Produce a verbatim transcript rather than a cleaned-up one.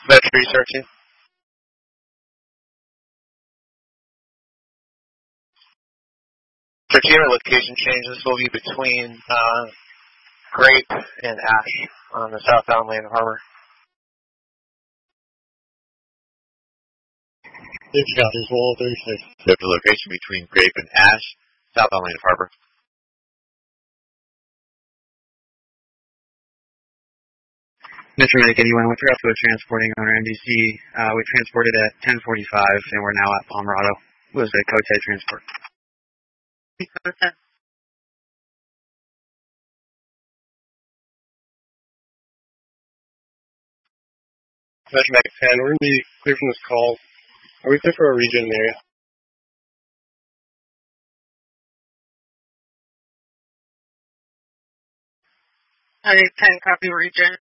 Metro researching. Strategic location changes will be between uh, Grape and Ash on the southbound lane of Harbor. This is Wall thirty-six. The location between Grape and Ash, southbound lane of Harbor. Metro Medic eighty-one, with regard to transporting on our M D C, uh, we transported at ten forty-five, and we're now at Palmerado. It was a Cote transport. Cote. Metro Medic ten, we're going to be clear from this call. Are we clear for a region in the area? I ten copy region.